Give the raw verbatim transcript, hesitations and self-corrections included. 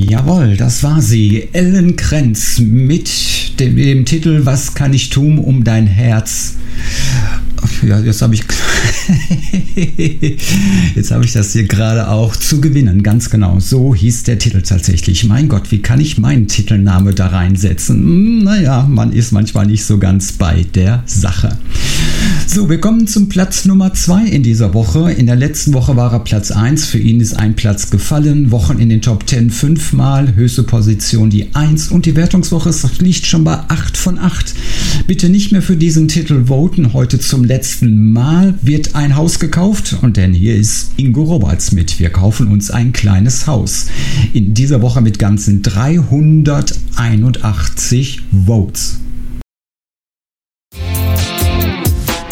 Jawohl, das war sie. Ellen Krenz mit dem, dem Titel Was kann ich tun, um dein Herz? Ja, jetzt habe ich jetzt habe ich das hier gerade auch zu gewinnen, ganz genau. So hieß der Titel tatsächlich. Mein Gott, wie kann ich meinen Titelname da reinsetzen? Naja, man ist manchmal nicht so ganz bei der Sache. So, wir kommen zum Platz Nummer zwei in dieser Woche. In der letzten Woche war er Platz eins. Für ihn ist ein Platz gefallen. Wochen in den Top zehn fünfmal. Höchste Position die eins. Und die Wertungswoche liegt schon bei acht von acht. Bitte nicht mehr für diesen Titel voten. Heute zum letzten Mal wird ein Haus gekauft. Und denn hier ist Ingo Roberts mit. Wir kaufen uns ein kleines Haus. In dieser Woche mit ganzen dreihunderteinundachtzig Votes.